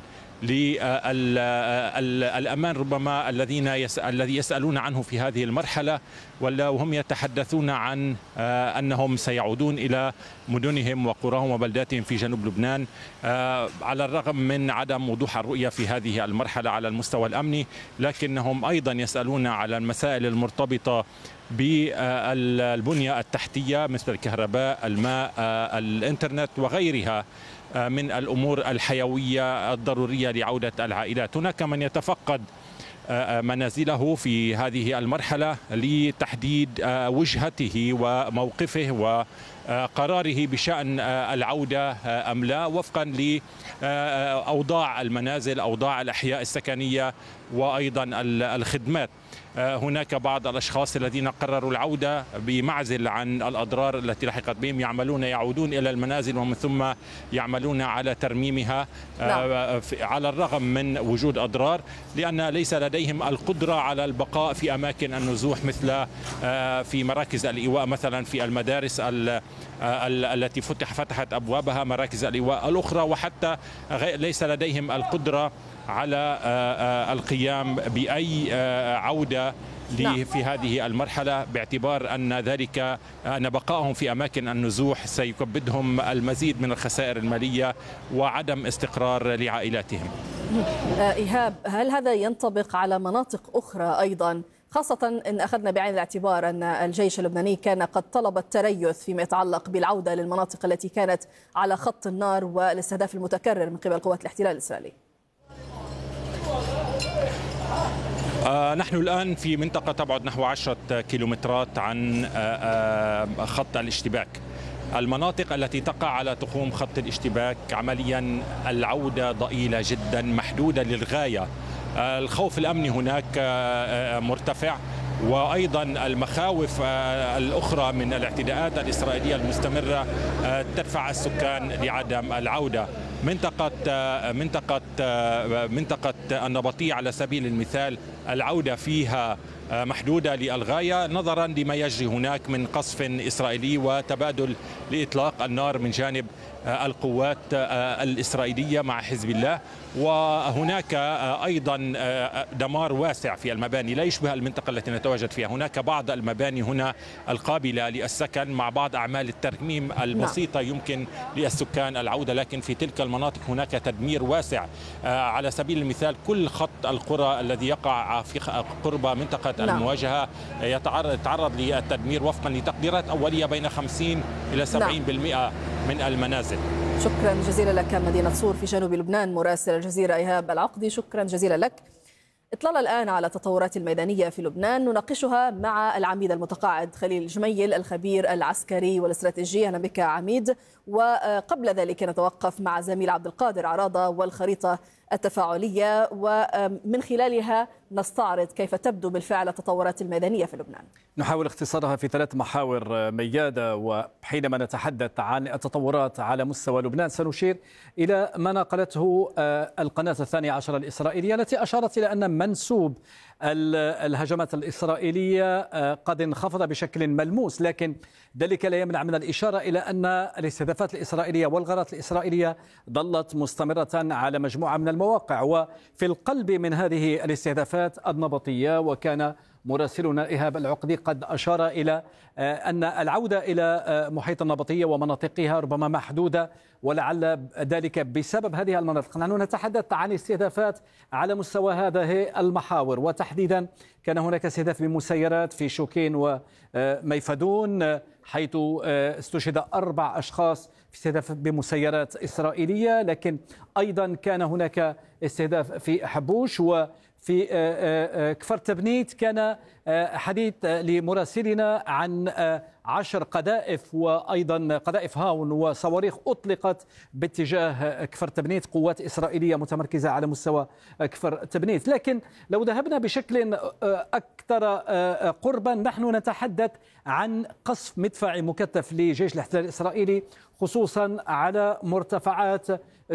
للأمان ربما الذين الذي يسألون عنه في هذه المرحلة، وهم يتحدثون عن أنهم سيعودون إلى مدنهم وقراهم وبلداتهم في جنوب لبنان على الرغم من عدم وضوح الرؤية في هذه المرحلة على المستوى الأمني، لكنهم أيضا يسألون على المسائل المرتبطة بالبنية التحتية مثل الكهرباء، الماء، الإنترنت وغيرها من الأمور الحيوية الضرورية لعودة العائلات. هناك من يتفقد منازله في هذه المرحلة لتحديد وجهته وموقفه وقراره بشأن العودة أم لا وفقا لأوضاع المنازل، أوضاع الأحياء السكنية وأيضا الخدمات. هناك بعض الأشخاص الذين قرروا العودة بمعزل عن الأضرار التي لحقت بهم، يعملون يعودون إلى المنازل ومن ثم يعملون على ترميمها نعم. على الرغم من وجود أضرار، لأن ليس لديهم القدرة على البقاء في أماكن النزوح مثل في مراكز الإيواء مثلا في المدارس التي فتح فتحت أبوابها، مراكز الإيواء الأخرى، وحتى ليس لديهم القدرة على القيام بأي عودة في هذه المرحلة، باعتبار أن ذلك أن بقائهم في أماكن النزوح سيكبدهم المزيد من الخسائر المالية وعدم استقرار لعائلاتهم. إيهاب، هل هذا ينطبق على مناطق أخرى أيضا، خاصة إن أخذنا بعين الاعتبار أن الجيش اللبناني كان قد طلب التريث فيما يتعلق بالعودة للمناطق التي كانت على خط النار والاستهداف المتكرر من قبل قوات الاحتلال الإسرائيلي؟ آه نحن الآن في منطقة تبعد نحو عشرة كيلومترات عن آه آه خط الاشتباك. المناطق التي تقع على تخوم خط الاشتباك عمليا العودة ضئيلة جدا، محدودة للغاية. آه الخوف الأمني هناك آه مرتفع، وأيضا المخاوف الأخرى من الاعتداءات الإسرائيلية المستمرة تدفع السكان لعدم العودة. منطقة منطقة منطقة النبطية على سبيل المثال العودة فيها محدودة للغاية نظرا لما يجري هناك من قصف إسرائيلي وتبادل لإطلاق النار من جانب القوات الإسرائيلية مع حزب الله، وهناك أيضا دمار واسع في المباني لا يشبه المنطقة التي نتواجد فيها. هناك بعض المباني هنا القابلة للسكن مع بعض أعمال الترميم البسيطة يمكن للسكان العودة، لكن في تلك المناطق هناك تدمير واسع. على سبيل المثال كل خط القرى الذي يقع في قرب منطقة المواجهة يتعرض للتدمير وفقا لتقديرات أولية بين خمسين إلى سبعين بالمئة من المنازل. شكرا جزيلا لك مدينة صور في جنوب لبنان مراسل الجزيرة إيهاب العقدي، شكرا جزيلا لك. اطلالنا الآن على التطورات الميدانية في لبنان نناقشها مع العميد المتقاعد خليل جميل الخبير العسكري والاستراتيجي. أهلا بك عميد. وقبل ذلك نتوقف مع زميل عبد القادر عراضة والخريطة التفاعلية، ومن خلالها نستعرض كيف تبدو بالفعل التطورات الميدانية في لبنان. نحاول اختصارها في ثلاث محاور ميادة، وحينما نتحدث عن التطورات على مستوى لبنان سنشير إلى ما نقلته القناة الثانية عشر الإسرائيلية التي أشارت إلى أن منسوب الهجمات الإسرائيلية قد انخفض بشكل ملموس، لكن ذلك لا يمنع من الإشارة إلى أن الاستهدافات الإسرائيلية والغارات الإسرائيلية ظلت مستمرة على مجموعة من المواقع، وفي القلب من هذه الاستهدافات النبطية. وكان مراسلنا إيهاب العقدي قد أشار إلى أن العودة إلى محيط النبطية ومناطقها ربما محدودة، ولعل ذلك بسبب هذه المناطق. نحن نتحدث عن استهدافات على مستوى هذه المحاور، وتحديدا كان هناك استهداف بمسيرات في شوكين وميفدون حيث استشهد أربع أشخاص في استهداف بمسيرات إسرائيلية، لكن أيضا كان هناك استهداف في حبوش. وفي كفر تبنيت كان حديث لمراسلنا عن عشر قذائف وأيضا قذائف هاون وصواريخ أطلقت باتجاه كفر تبنيت، قوات إسرائيلية متمركزة على مستوى كفر تبنيت. لكن لو ذهبنا بشكل أكثر قربا، نحن نتحدث عن قصف مدفعي مكثف لجيش الاحتلال الإسرائيلي خصوصا على مرتفعات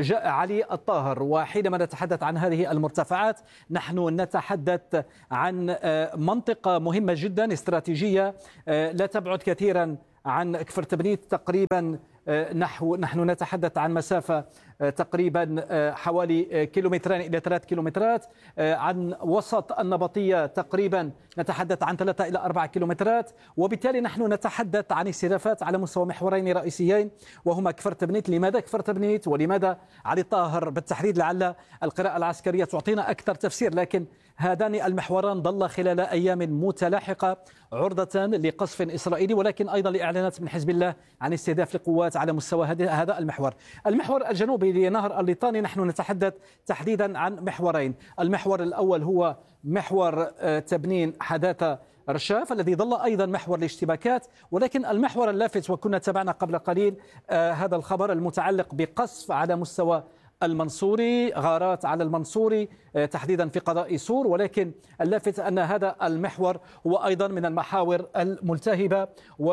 علي الطاهر. وحينما نتحدث عن هذه المرتفعات نحن نتحدث عن منطقة مهمة جدا استراتيجية لا تبعد كثيرا عن كفر تبنيت، تقريبا نحو نحن نتحدث عن مسافة تقريبا حوالي كيلومترين إلى ثلاث كيلومترات، عن وسط النبطية تقريبا نتحدث عن ثلاثة إلى أربعة كيلومترات. وبالتالي نحن نتحدث عن استهدافات على مستوى محورين رئيسيين وهما كفر تبنيت. لماذا كفر تبنيت ولماذا علي الطاهر بالتحديد؟ لعل القراءة العسكرية تعطينا أكثر تفسير، لكن هذان المحوران ظل خلال أيام متلاحقة عرضة لقصف إسرائيلي، ولكن أيضا لإعلانات من حزب الله عن استهداف لقوات على مستوى هذا المحور. المحور الجنوبي لنهر الليطاني نحن نتحدث تحديدا عن محورين. المحور الأول هو محور تبنين حداثة رشاف الذي ظل أيضا محور الاشتباكات، ولكن المحور اللافت وكنا تابعنا قبل قليل آه هذا الخبر المتعلق بقصف على مستوى المنصوري، غارات على المنصوري آه تحديدا في قضاء سور. ولكن اللافت أن هذا المحور هو أيضا من المحاور الملتهبة،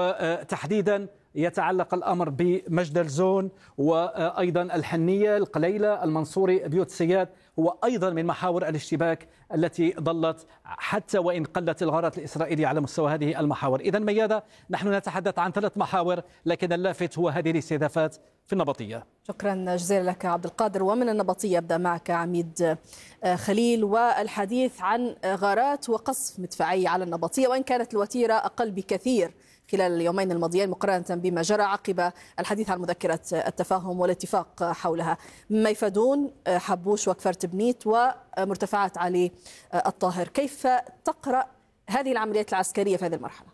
وتحديدا يتعلق الأمر بمجدل زون وأيضا الحنية، القليلة، المنصوري، بيوت سياد، هو أيضا من محاور الاشتباك التي ظلت حتى وإن قلت الغارات الإسرائيلية على مستوى هذه المحاور. إذن ميادة نحن نتحدث عن ثلاث محاور، لكن اللافت هو هذه الاستهدافات في النبطية. شكرا جزيلا لك عبد القادر. ومن النبطية أبدأ معك عميد خليل، والحديث عن غارات وقصف مدفعي على النبطية، وإن كانت الوتيرة أقل بكثير خلال اليومين الماضيين مقارنة بما جرى عقب الحديث عن مذكرة التفاهم والاتفاق حولها. ميفدون، حبوش وكفر تبنيت ومرتفعات علي الطاهر، كيف تقرأ هذه العمليات العسكرية في هذه المرحلة؟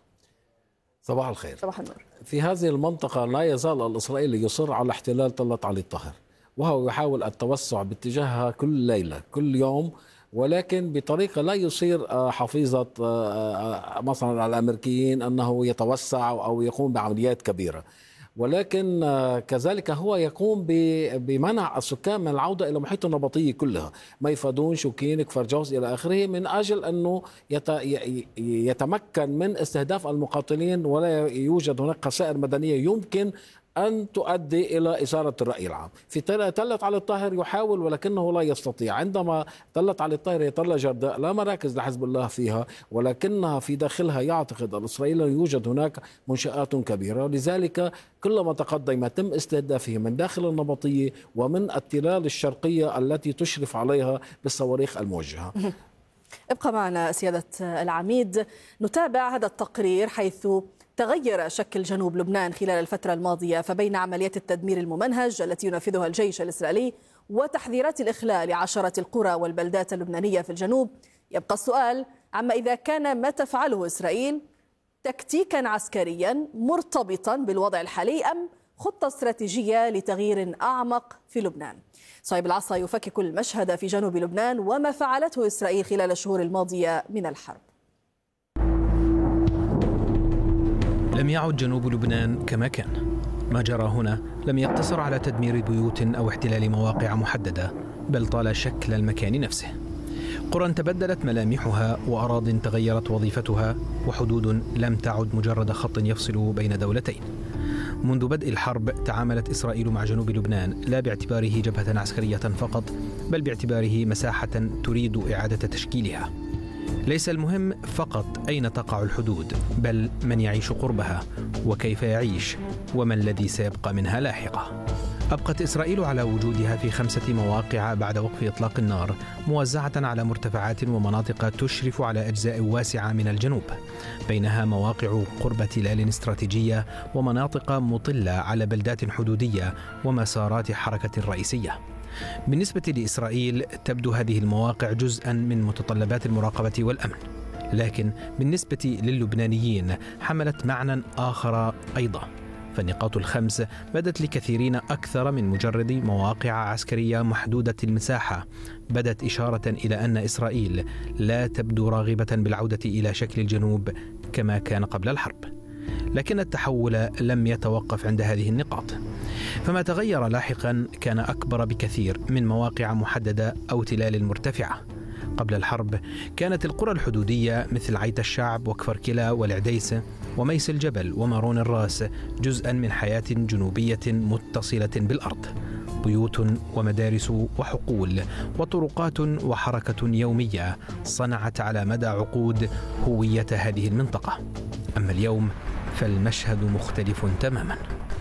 صباح الخير. صباح النور. في هذه المنطقة لا يزال الإسرائيلي يصر على احتلال تلة علي الطاهر، وهو يحاول التوسع باتجاهها كل ليلة كل يوم، ولكن بطريقة لا يصير حفيظة مثلا الأمريكيين أنه يتوسع أو يقوم بعمليات كبيرة، ولكن كذلك هو يقوم بمنع السكان من العودة إلى محيط النبطية كلها، ميفدون، شوكين، كفر جوز إلى آخره، من أجل أنه يتمكن من استهداف المقاتلين ولا يوجد هناك خسائر مدنية يمكن أن تؤدي إلى إثارة الرأي العام. في تلة علي الطاهر يحاول ولكنه لا يستطيع. عندما تلة علي الطاهر هي تلة جرداء لا مراكز لحزب الله فيها، ولكنها في داخلها يعتقد الإسرائيلي يوجد هناك منشآت كبيرة، لذلك كلما تقدم يتم استهدافه من داخل النبطية ومن التلال الشرقية التي تشرف عليها بالصواريخ الموجهة. ابقى معنا سيادة العميد، نتابع هذا التقرير حيث تغير شكل جنوب لبنان خلال الفترة الماضية، فبين عمليات التدمير الممنهج التي ينفذها الجيش الإسرائيلي وتحذيرات الإخلال لعشرة القرى والبلدات اللبنانية في الجنوب، يبقى السؤال عما إذا كان ما تفعله إسرائيل تكتيكا عسكريا مرتبطا بالوضع الحالي أم خطة استراتيجية لتغيير أعمق في لبنان. صهيب العصا يفكك المشهد في جنوب لبنان وما فعلته إسرائيل خلال الشهور الماضية من الحرب. لم يعد جنوب لبنان كما كان. ما جرى هنا لم يقتصر على تدمير بيوت أو احتلال مواقع محددة، بل طال شكل المكان نفسه. قرى تبدلت ملامحها، وأراضٍ تغيرت وظيفتها، وحدود لم تعد مجرد خط يفصل بين دولتين. منذ بدء الحرب تعاملت إسرائيل مع جنوب لبنان لا باعتباره جبهة عسكرية فقط، بل باعتباره مساحة تريد إعادة تشكيلها. ليس المهم فقط أين تقع الحدود، بل من يعيش قربها وكيف يعيش وما الذي سيبقى منها لاحقا. أبقت إسرائيل على وجودها في خمسة مواقع بعد وقف إطلاق النار، موزعة على مرتفعات ومناطق تشرف على أجزاء واسعة من الجنوب، بينها مواقع قرب تلال استراتيجية ومناطق مطلة على بلدات حدودية ومسارات حركة رئيسية. بالنسبة لإسرائيل تبدو هذه المواقع جزءاً من متطلبات المراقبة والأمن، لكن بالنسبة للبنانيين حملت معنى آخر أيضاً. فالنقاط الخمس بدت لكثيرين أكثر من مجرد مواقع عسكرية محدودة المساحة، بدت إشارة إلى أن إسرائيل لا تبدو راغبة بالعودة إلى شكل الجنوب كما كان قبل الحرب. لكن التحول لم يتوقف عند هذه النقاط، فما تغير لاحقا كان أكبر بكثير من مواقع محددة أو تلال مرتفعة. قبل الحرب كانت القرى الحدودية مثل عيت الشعب وكفركلا والعديسة وميس الجبل ومارون الراس جزءا من حياة جنوبية متصلة بالأرض، بيوت ومدارس وحقول وطرقات وحركة يومية صنعت على مدى عقود هوية هذه المنطقة. أما اليوم فالمشهد مختلف تماما،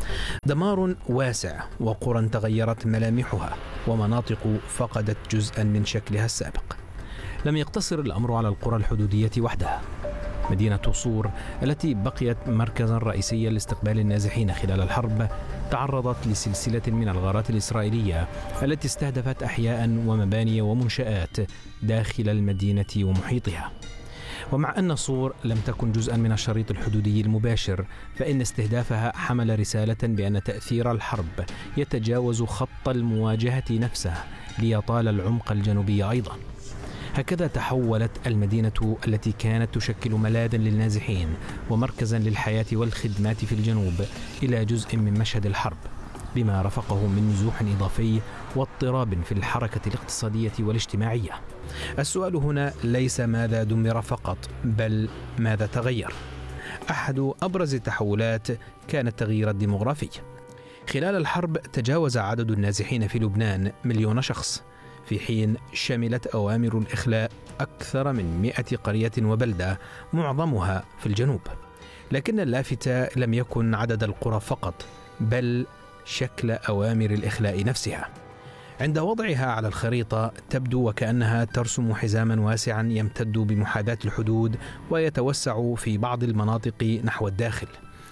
دمار واسع وقرى تغيرت ملامحها ومناطق فقدت جزءا من شكلها السابق. لم يقتصر الأمر على القرى الحدودية وحدها. مدينة صور التي بقيت مركزا رئيسيا لاستقبال النازحين خلال الحرب تعرضت لسلسلة من الغارات الإسرائيلية التي استهدفت أحياء ومباني ومنشآت داخل المدينة ومحيطها. ومع أن صور لم تكن جزءا من الشريط الحدودي المباشر، فإن استهدافها حمل رسالة بأن تأثير الحرب يتجاوز خط المواجهة نفسه ليطال العمق الجنوبي أيضا. هكذا تحولت المدينة التي كانت تشكل ملاذا للنازحين ومركزا للحياة والخدمات في الجنوب إلى جزء من مشهد الحرب، بما رافقه من نزوح إضافي واضطراب في الحركة الاقتصادية والاجتماعية. السؤال هنا ليس ماذا دمر فقط، بل ماذا تغير. أحد أبرز التحولات كان التغيير الديمغرافي. خلال الحرب تجاوز عدد النازحين في لبنان مليون شخص، في حين شملت أوامر الإخلاء أكثر من مئة قرية وبلدة معظمها في الجنوب. لكن اللافت لم يكن عدد القرى فقط، بل شكل أوامر الإخلاء نفسها. عند وضعها على الخريطة تبدو وكأنها ترسم حزاما واسعا يمتد بمحاذاة الحدود ويتوسع في بعض المناطق نحو الداخل.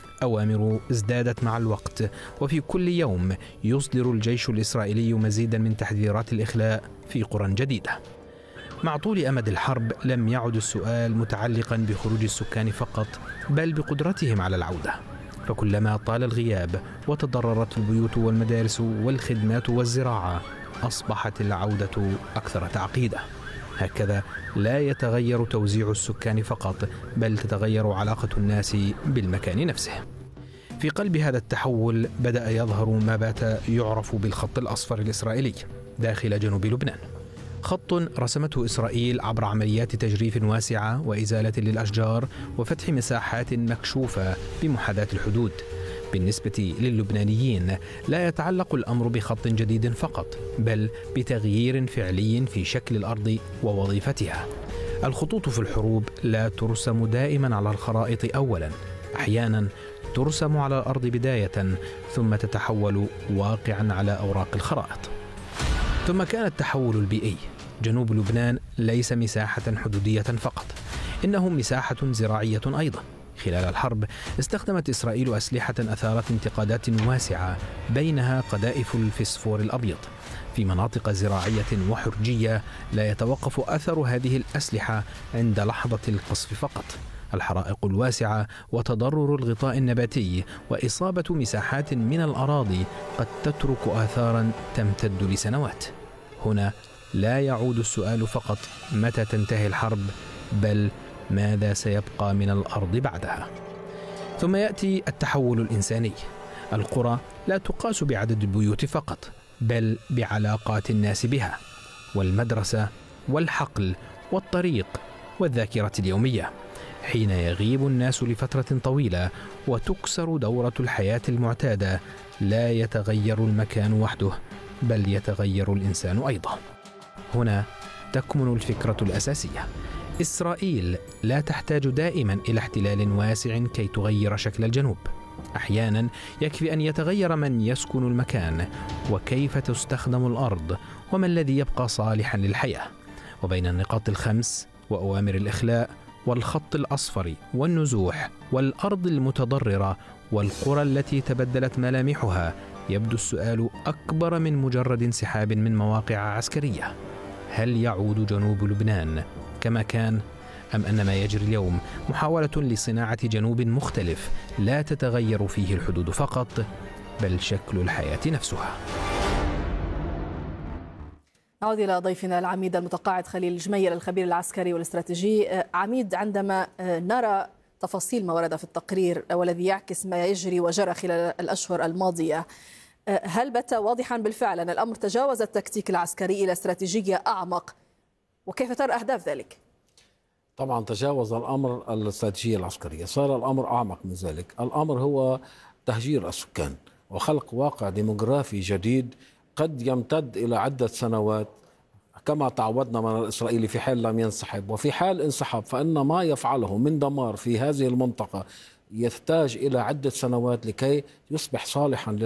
أوامر ازدادت مع الوقت، وفي كل يوم يصدر الجيش الإسرائيلي مزيدا من تحذيرات الإخلاء في قرى جديدة. مع طول أمد الحرب لم يعد السؤال متعلقا بخروج السكان فقط، بل بقدرتهم على العودة. فكلما طال الغياب وتضررت البيوت والمدارس والخدمات والزراعة أصبحت العودة أكثر تعقيدا. هكذا لا يتغير توزيع السكان فقط، بل تتغير علاقة الناس بالمكان نفسه. في قلب هذا التحول بدأ يظهر ما بات يعرف بالخط الأصفر الإسرائيلي داخل جنوب لبنان، خط رسمته إسرائيل عبر عمليات تجريف واسعة وإزالة للأشجار وفتح مساحات مكشوفة بمحاذاة الحدود. بالنسبة للبنانيين لا يتعلق الأمر بخط جديد فقط، بل بتغيير فعلي في شكل الأرض ووظيفتها. الخطوط في الحروب لا ترسم دائما على الخرائط أولا، أحيانا ترسم على الأرض بداية ثم تتحول واقعا على أوراق الخرائط. ثم كان التحول البيئي. جنوب لبنان ليس مساحة حدودية فقط، إنه مساحة زراعية أيضا. خلال الحرب استخدمت إسرائيل أسلحة أثارت انتقادات واسعة، بينها قذائف الفسفور الأبيض. في مناطق زراعية وحرجية لا يتوقف أثر هذه الأسلحة عند لحظة القصف فقط. الحرائق الواسعة وتضرر الغطاء النباتي وإصابة مساحات من الأراضي قد تترك آثارا تمتد لسنوات. هنا لا يعود السؤال فقط متى تنتهي الحرب، بل ماذا سيبقى من الأرض بعدها. ثم يأتي التحول الإنساني. القرى لا تقاس بعدد البيوت فقط، بل بعلاقات الناس بها، والمدرسة والحقل والطريق والذاكرة اليومية. حين يغيب الناس لفترة طويلة وتكسر دورة الحياة المعتادة، لا يتغير المكان وحده، بل يتغير الإنسان أيضا. هنا تكمن الفكرة الأساسية. إسرائيل لا تحتاج دائما إلى احتلال واسع كي تغير شكل الجنوب. أحيانا يكفي أن يتغير من يسكن المكان وكيف تستخدم الأرض وما الذي يبقى صالحا للحياة. وبين النقاط الخمس وأوامر الإخلاء والخط الأصفر والنزوح والأرض المتضررة والقرى التي تبدلت ملامحها، يبدو السؤال أكبر من مجرد انسحاب من مواقع عسكرية. هل يعود جنوب لبنان كما كان، أم أن ما يجري اليوم محاولة لصناعة جنوب مختلف لا تتغير فيه الحدود فقط، بل شكل الحياة نفسها؟ نعود إلى ضيفنا العميد المتقاعد خليل جميل الخبير العسكري والاستراتيجي. عميد، عندما نرى تفاصيل ما ورد في التقرير والذي يعكس ما يجري وجرى خلال الأشهر الماضية. هل بات واضحا بالفعل أن الأمر تجاوز التكتيك العسكري إلى استراتيجية أعمق؟ وكيف ترى أهداف ذلك؟ طبعا تجاوز الأمر الاستراتيجية العسكرية، صار الأمر أعمق من ذلك. الأمر هو تهجير السكان وخلق واقع ديموغرافي جديد قد يمتد إلى عدة سنوات كما تعودنا من الإسرائيلي في حال لم ينسحب. وفي حال انسحب فإن ما يفعله من دمار في هذه المنطقة يحتاج إلى عدة سنوات لكي يصبح صالحا